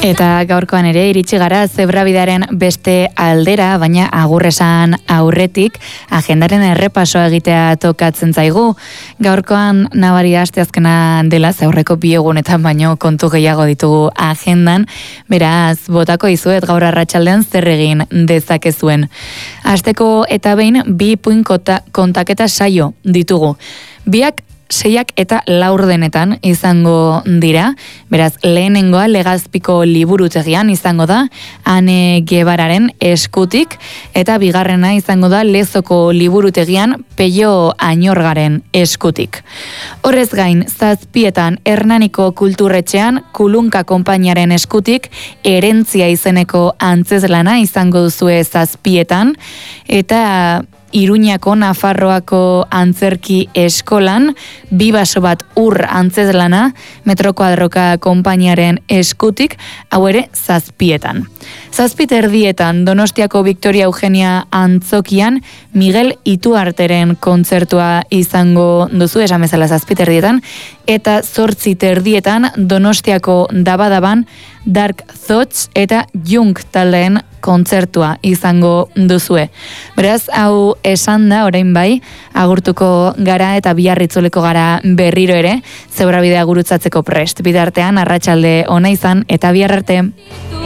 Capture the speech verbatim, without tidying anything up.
Eta gaurkoan ere iritsi gara zebrabidearen beste aldera, baina agurresan aurretik agendaren errepasoa egitea tokatzen zaigu. Gaurkoan nabari asteazkena dela, ze aurreko bi egunetan baino kontu gehiago ditugu agendan, beraz botako izuet gaur arratsaldean zer egin dezakezuen. Asteko eta behin bi puin kontaketa saio ditugu. Biak seiak eta laurdenetan izango dira, beraz lehenengoa Legazpiko liburutegian izango da Ane Gebararen eskutik, eta bigarrena izango da Lezoko liburutegian Peio Añorgaren eskutik. Horrez gain, zazpietan Hernaniko kulturretxean Kulunka konpainiaren eskutik Herentzia izeneko antzezlana izango duzue zazpietan, eta Iruñako Nafarroako antzerki eskolan bi baso bat ur antzezlana Metro Kuadroka konpainiaren eskutik, hau ere zazpietan. Zazpit erdietan Donostiako Victoria Eugenia antzokian Miguel Ituarteren kontzertua izango duzu, esan bezala zazpit erdietan, eta zortzit erdietan Donostiako Dabadaban Dark Thoughts eta Jung taldeen kontzertua izango duzue. Beraz, hau esan da, orain bai, agurtuko gara eta biarritzuleko gara berriro ere, zebrabidea gurutzatzeko prest. Bidartean, arratsalde ona izan eta bihar arte.